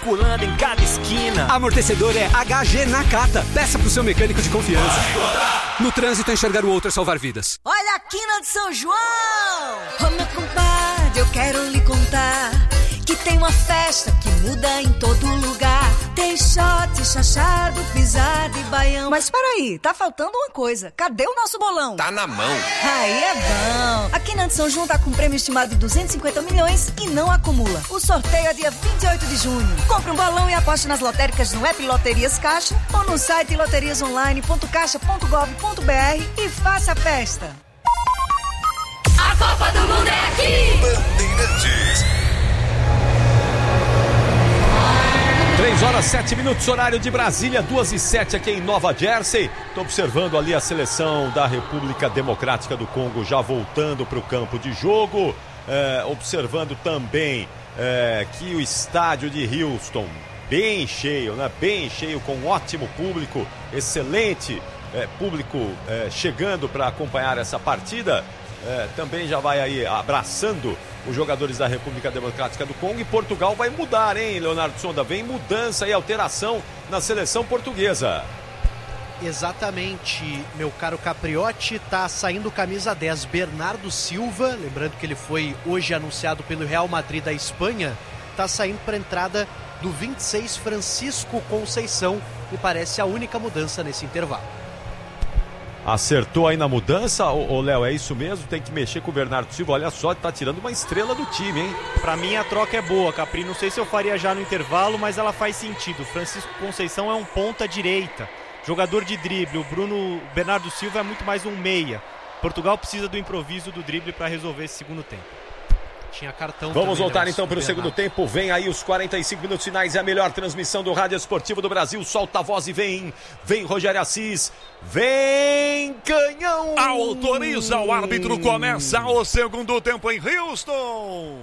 circulando em cada esquina. Amortecedor é HG Nakata. Peça pro seu mecânico de confiança. No trânsito, enxergar o outro é salvar vidas. Olha a quina de São João! Ô meu compadre, eu quero lhe contar que tem uma festa que muda em todo lugar. Tem shot, chachado, pisada e baião. Mas peraí, tá faltando uma coisa. Cadê o nosso bolão? Tá na mão. Aí é bom. A Quina de São João tá com um prêmio estimado de 250 milhões e não acumula. O sorteio é dia 28 de junho. Compre um bolão e aposte nas lotéricas no app Loterias Caixa ou no site loteriasonline.caixa.gov.br e faça a festa. A Copa do Mundo é aqui! Bandeirantes. 3h07, horário de Brasília, 2h07 aqui em Nova Jersey. Estou observando ali a seleção da República Democrática do Congo já voltando para o campo de jogo. Observando também que o estádio de Houston, bem cheio, né? Bem cheio, com um ótimo público, excelente público chegando para acompanhar essa partida. Também já vai aí abraçando os jogadores da República Democrática do Congo. E Portugal vai mudar, hein, Leonardo Sonda? Vem mudança e alteração na seleção portuguesa. Exatamente, meu caro Capriotti. Tá saindo camisa 10 Bernardo Silva, lembrando que ele foi hoje anunciado pelo Real Madrid da Espanha. Tá saindo para a entrada do 26 Francisco Conceição, e parece a única mudança nesse intervalo. Acertou aí na mudança, ô Léo, é isso mesmo? Tem que mexer com o Bernardo Silva, olha só, tá tirando uma estrela do time, hein? Pra mim a troca é boa, Capri, não sei se eu faria já no intervalo, mas ela faz sentido. Francisco Conceição é um ponta direita, jogador de drible, o Bernardo Silva é muito mais um meia. Portugal precisa do improviso do drible para resolver esse segundo tempo. Tinha cartão. Vamos voltar então para o segundo tempo. Vem aí os 45 minutos finais. É a melhor transmissão do Rádio Esportivo do Brasil. Solta a voz e vem Rogério Assis. Vem Canhão. Autoriza o árbitro. Começa o segundo tempo em Houston.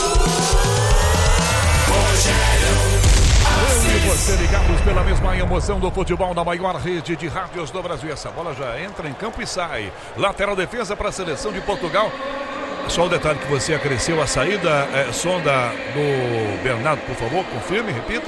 Eu e você ligados pela mesma emoção do futebol na maior rede de rádios do Brasil. Essa bola já entra em campo e sai. Lateral defesa para a seleção de Portugal. Só um detalhe que você acresceu, a saída Sonda do Bernardo, por favor, confirme, repita.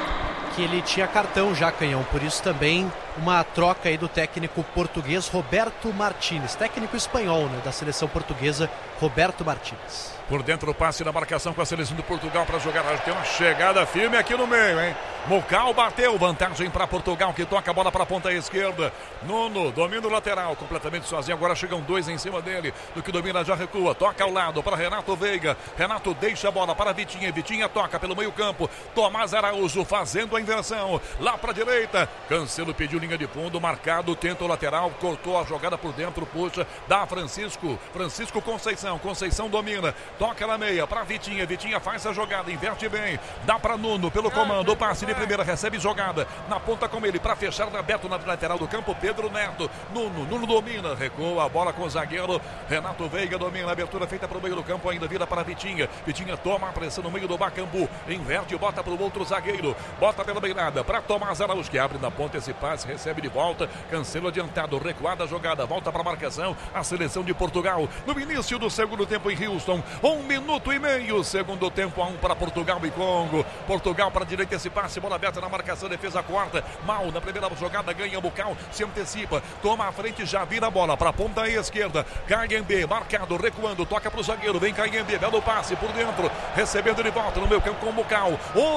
Que ele tinha cartão já, Canhão, por isso também uma troca aí do técnico português Roberto Martínez, técnico espanhol, né, da seleção portuguesa, Roberto Martínez. Por dentro o passe na marcação com a seleção de Portugal para jogar. Tem uma chegada firme aqui no meio, hein? Mocal bateu, vantagem para Portugal, que toca a bola para a ponta esquerda. Nuno, domina o lateral, completamente sozinho. Agora chegam dois em cima dele, do que domina já recua. Toca ao lado para Renato Veiga. Renato deixa a bola para Vitinha. Vitinha toca pelo meio campo. Tomás Araújo fazendo a inversão. Lá para a direita. Cancelo pediu linha de fundo, marcado, tenta o lateral, cortou a jogada por dentro, puxa, dá Francisco Conceição. Conceição domina. Toca na meia para Vitinha. Vitinha faz a jogada, inverte bem. Dá para Nuno pelo comando. O passe de primeira, recebe jogada. Na ponta com ele para fechar aberto na lateral do campo. Pedro Neto. Nuno domina. Recua a bola com o zagueiro. Renato Veiga domina. A abertura feita para o meio do campo. Ainda vira para Vitinha. Vitinha toma a pressão no meio do Bacambu. Inverte e bota para o outro zagueiro. Bota pela beirada para Tomás Araújo, que abre na ponta esse passe. Recebe de volta. Cancelo adiantado. Recuada a jogada. Volta para a marcação. A seleção de Portugal. No início do segundo tempo em Houston. 1 minuto e meio, segundo tempo, 1 para Portugal e Congo. Portugal para a direita, esse passe, bola aberta na marcação, defesa corta, mal na primeira jogada, ganha o Bucal, se antecipa, toma a frente, já vira a bola para a ponta esquerda, Kayembe, marcado, recuando, toca para o zagueiro, vem Kayembe, belo passe por dentro, recebendo de volta no meio campo com o Bucal,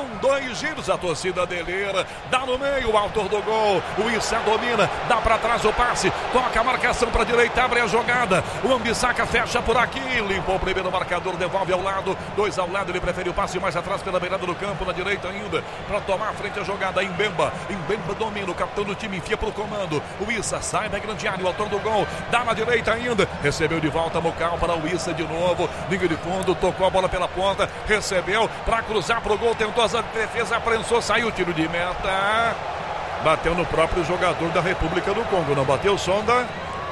2 giros, a torcida delira, dá no meio, o autor do gol, o Issa domina, dá para trás o passe, toca a marcação para a direita, abre a jogada, o Ambissaca fecha por aqui, limpou o primeiro marcador, devolve ao lado, 2 ao lado, ele prefere o passe mais atrás pela beirada do campo, na direita ainda, para tomar a frente a jogada, Mbemba domina, o capitão do time enfia para o comando, o Issa sai da grande área, o autor do gol, dá na direita ainda, recebeu de volta Mocal para o Issa de novo, linha de fundo, tocou a bola pela ponta, recebeu para cruzar para o gol, tentou a defesa, prensou, saiu o tiro de meta, bateu no próprio jogador da República do Congo, não bateu, Sonda?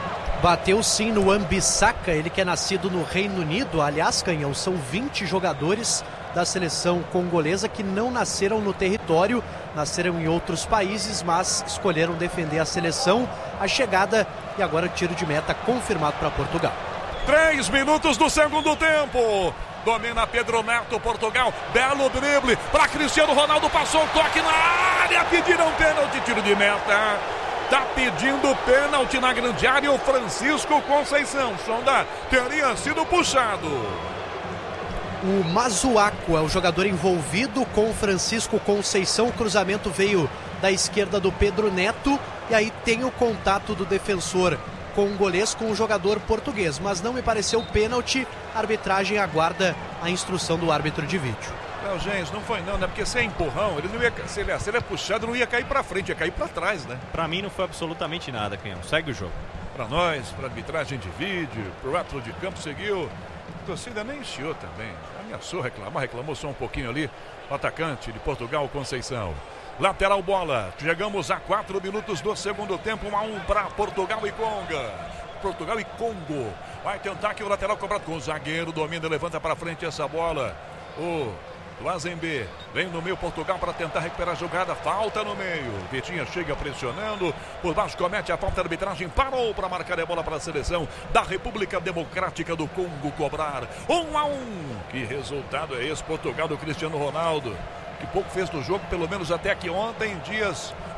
Bateu sim no Ambissaca, ele que é nascido no Reino Unido. Aliás, Canhão, são 20 jogadores da seleção congolesa que não nasceram no território, nasceram em outros países, mas escolheram defender a seleção. A chegada e agora o tiro de meta confirmado para Portugal. 3 minutos do segundo tempo. domina Pedro Neto, Portugal, belo drible para Cristiano Ronaldo, passou o toque na área, pediram pênalti, tiro de meta. Tá pedindo pênalti na grande área o Francisco Conceição. Sonda teria sido puxado. O Mazuaco é o jogador envolvido com o Francisco Conceição. O cruzamento veio da esquerda do Pedro Neto. E aí tem o contato do defensor com o golês, com o jogador português. Mas não me pareceu pênalti. A arbitragem aguarda a instrução do árbitro de vídeo. Não, gente, não foi não, né? Porque se é empurrão, ele não ia, se ele é puxado, não ia cair pra frente, ia cair pra trás, né? Pra mim não foi absolutamente nada, Canhão. Segue o jogo. Pra nós, pra arbitragem de vídeo, pro árbitro de campo seguiu. A torcida nem chiou também. Ameaçou reclamou só um pouquinho ali. O atacante de Portugal, Conceição. Lateral bola. Chegamos a 4 minutos do segundo tempo. 1-1 para Portugal e Congo. Portugal e Congo. Vai tentar aqui o lateral cobrado com o zagueiro. Domina, levanta para frente essa bola. O Azembe vem no meio, Portugal para tentar recuperar a jogada, falta no meio, Vitinha chega pressionando, por baixo comete a falta, a arbitragem parou para marcar a bola para a seleção da República Democrática do Congo cobrar. 1-1, que resultado é esse? Portugal do Cristiano Ronaldo, que pouco fez no jogo, pelo menos até aqui ontem, dia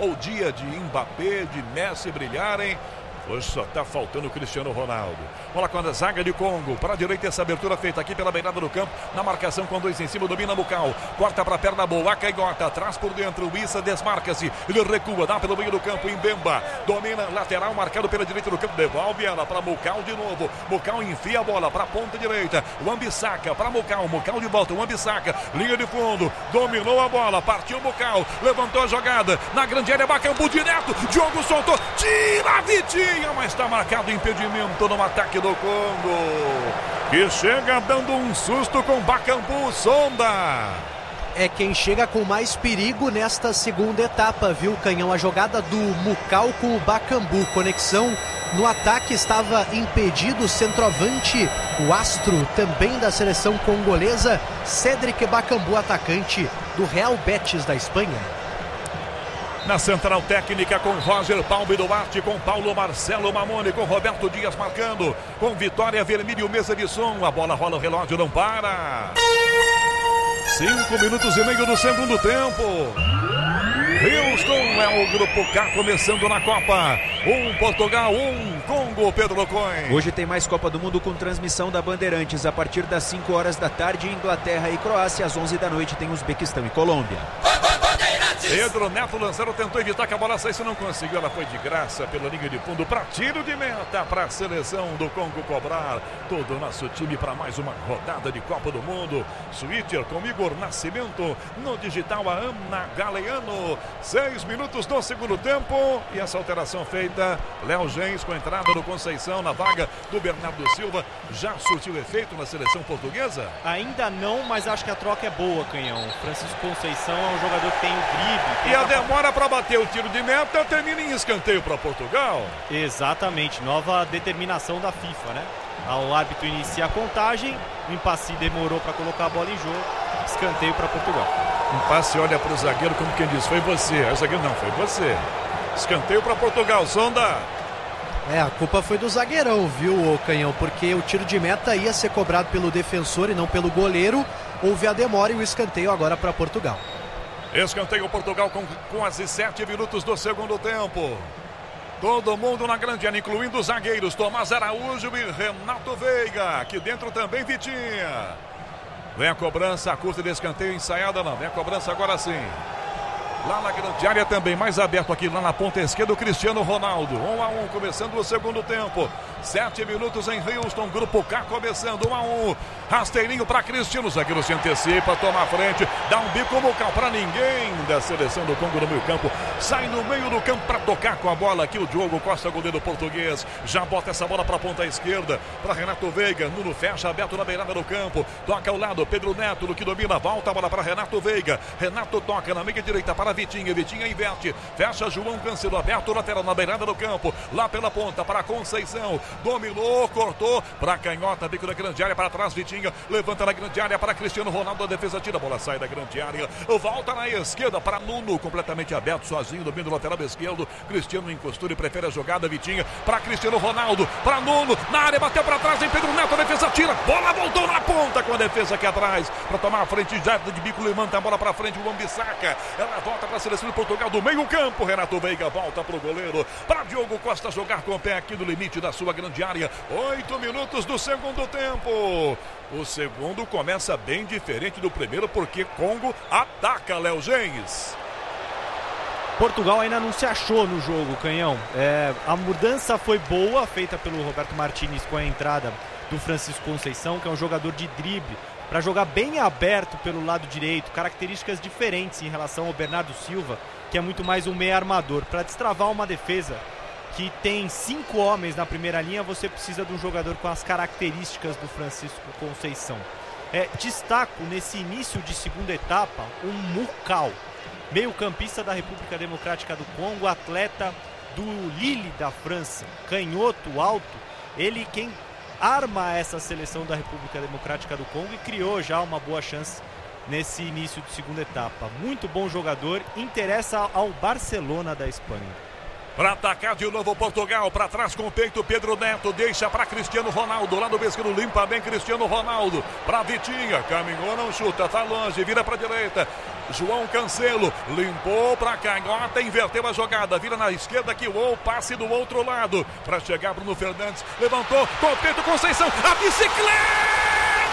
de Mbappé, de Messi brilharem. Hoje só está faltando o Cristiano Ronaldo. Bola com a zaga de Congo. Para a direita essa abertura feita aqui pela beirada do campo. Na marcação com 2 em cima. Domina Mucal. Corta para a perna boa. Caigota. Atrás por dentro. O Issa desmarca-se. Ele recua. Dá pelo meio do campo. Mbemba. Domina lateral. Marcado pela direita do campo. Devolve ela para Mucal de novo. Mucal enfia a bola para a ponta direita. O Ambissaca para Mucal. Mucal de volta. O Ambissaca. Linha de fundo. Dominou a bola. Partiu Mucal. Levantou a jogada. Na grande área. Bacambu direto. Diogo soltou. Tira Vitinha. Mas está marcado impedimento no ataque do Congo, que chega dando um susto com Bacambu. Sonda é quem chega com mais perigo nesta segunda etapa, viu, Canhão? A jogada do Mucal com o Bacambu, conexão no ataque, estava impedido o centroavante, o astro também da seleção congolesa, Cédric Bacambu, atacante do Real Betis da Espanha. Na central técnica com Roger Palme Duarte, com Paulo Marcelo Mamone, com Roberto Dias marcando, com Vitória Vermelho, mesa de som, a bola rola, o relógio não para. 5 minutos e meio do segundo tempo. Houston é o grupo K começando na Copa. 1 Portugal, 1 Congo, Pedro Locões. Hoje tem mais Copa do Mundo com transmissão da Bandeirantes a partir das 5 horas da tarde, Inglaterra e Croácia. Às 11 da noite tem Uzbequistão e Colômbia. Pedro Neto lançando, tentou evitar que a bola saísse, não conseguiu. Ela foi de graça pela linha de fundo para tiro de meta para a seleção do Congo cobrar. Todo o nosso time para mais uma rodada de Copa do Mundo. Switcher com Igor Nascimento, no digital a Ana Galeano. 6 minutos do segundo tempo e essa alteração feita, Léo Gens com a entrada do Conceição na vaga do Bernardo Silva. Já surtiu efeito na seleção portuguesa? Ainda não, mas acho que a troca é boa, Canhão. Francisco Conceição é um jogador que tem o drible. E a demora para bater o tiro de meta termina em escanteio para Portugal. Exatamente, nova determinação da FIFA, né? Ao árbitro iniciar a contagem, o Impassi demorou para colocar a bola em jogo, escanteio para Portugal. Impassi olha para o zagueiro como quem diz, foi você. Aí o zagueiro, não, foi você. Escanteio para Portugal, Sonda. A culpa foi do zagueirão, viu, Canhão? Porque o tiro de meta ia ser cobrado pelo defensor e não pelo goleiro. Houve a demora e o escanteio agora para Portugal. Escanteio Portugal com quase 7 minutos do segundo tempo. Todo mundo na grande área, incluindo os zagueiros Tomás Araújo e Renato Veiga. Aqui dentro também Vitinha. Vem a cobrança, a curta de escanteio ensaiada não. Vem a cobrança agora sim. Lá na grande área também, mais aberto aqui, lá na ponta esquerda, o Cristiano Ronaldo. 1-1, começando o segundo tempo. 7 minutos em Houston, grupo K começando, 1-1. Rasteirinho para Cristiano, o zagueiro se antecipa, toma a frente, dá um bico Mucal para ninguém da seleção do Congo no meio campo. Sai no meio do campo para tocar com a bola aqui o Diogo Costa, goleiro português. Já bota essa bola para a ponta esquerda, para Renato Veiga. Nuno fecha, aberto na beirada do campo. Toca ao lado, Pedro Neto, no que domina, volta a bola para Renato Veiga. Renato toca na meia direita para Vitinha. Vitinha inverte, fecha João Cancelo, aberto o lateral na beirada do campo, lá pela ponta para Conceição, dominou, cortou para canhota, bico da grande área, para trás Vitinha, levanta na grande área para Cristiano Ronaldo, a defesa tira, a bola sai da grande área, volta na esquerda para Nuno, completamente aberto, sozinho, domínio do lateral esquerdo, Cristiano encostou e prefere a jogada, Vitinha para Cristiano Ronaldo, para Nuno, na área, bateu para trás, em Pedro Neto, a defesa tira, bola voltou na ponta com a defesa aqui atrás, para tomar a frente, já de bico, levanta a bola para frente, o Wan-Bissaka, ela volta para a seleção de Portugal do meio campo, Renato Veiga volta para o goleiro, para Diogo Costa jogar com o pé aqui no limite da sua grande área, 8 minutos do segundo tempo. O segundo começa bem diferente do primeiro, porque Congo ataca, Léo Gens. Portugal ainda não se achou no jogo, Canhão. A mudança foi boa, feita pelo Roberto Martínez com a entrada do Francisco Conceição, que é um jogador de drible, para jogar bem aberto pelo lado direito, características diferentes em relação ao Bernardo Silva, que é muito mais um meia armador. Para destravar uma defesa que tem 5 homens na primeira linha, você precisa de um jogador com as características do Francisco Conceição. Destaco nesse início de segunda etapa um Mukau, meio-campista da República Democrática do Congo, atleta do Lille da França, canhoto, alto, ele quem arma essa seleção da República Democrática do Congo e criou já uma boa chance nesse início de segunda etapa. Muito bom jogador, interessa ao Barcelona da Espanha. Para atacar de novo Portugal, para trás com o peito Pedro Neto, deixa para Cristiano Ronaldo, lá no esquerdo, limpa bem Cristiano Ronaldo, para Vitinha, caminhou, não chuta, tá longe, vira para direita, João Cancelo, limpou para canhota, inverteu a jogada, vira na esquerda aqui, o passe do outro lado, para chegar Bruno Fernandes, levantou, com o peito Conceição, a bicicleta!